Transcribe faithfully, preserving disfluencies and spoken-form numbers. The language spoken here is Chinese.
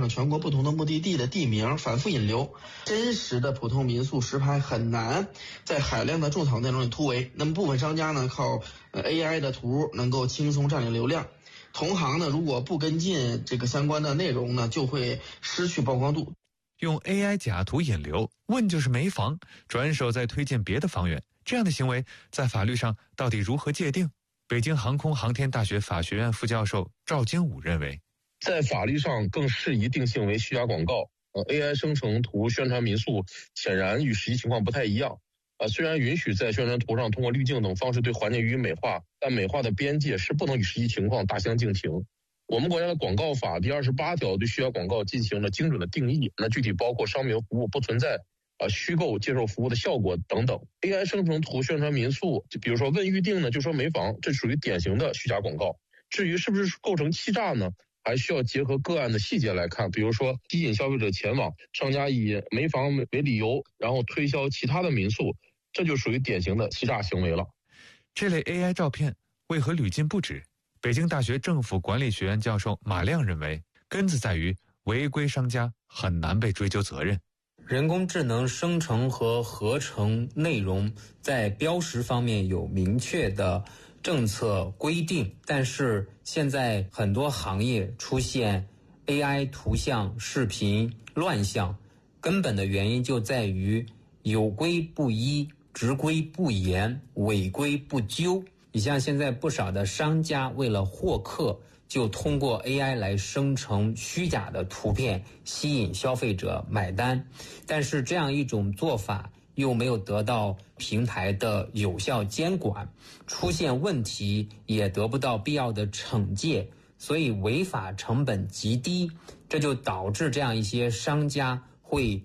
了全国不同的目的地的地名，反复引流。真实的普通民宿实拍很难在海量的种草内容里突围。那么部分商家呢，靠 A I 的图能够轻松占领流量。同行呢，如果不跟进这个相关的内容呢，就会失去曝光度。 用 A I 假图引流，问就是没房，转手再推荐别的房源，这样的行为在法律上到底如何界定？北京航空航天大学法学院副教授赵京武认为， 在法律上更适宜定性为虚假广告。呃 A I 生成图宣传民宿显然与实际情况不太一样。呃，虽然允许在宣传图上通过滤镜等方式对环境予以美化，但美化的边界是不能与实际情况大相径庭。我们国家的广告法第二十八条对虚假广告进行了精准的定义，那具体包括商品服务不存在呃虚构接受服务的效果等等。A I 生成图宣传民宿，就比如说问预定呢就说没房，这属于典型的虚假广告。至于是不是构成欺诈呢，还需要结合个案的细节来看，比如说吸引消费者前往，商家以没房为理由，然后推销其他的民宿，这就属于典型的欺诈行为了。 这类 A I 照片为何屡禁不止？北京大学政府管理学院教授马亮认为，根子在于违规商家很难被追究责任。 人工智能生成和合成内容在标识方面有明确的政策规定，但是现在很多行业出现 A I 图像、视频乱象，根本的原因就在于有规不依、执规不严、违规不究。你像现在不少的商家为了获客，就通过 A I 来生成虚假的图片，吸引消费者买单。但是这样一种做法又没有得到平台的有效监管，出现问题也得不到必要的惩戒，所以违法成本极低，这就导致这样一些商家会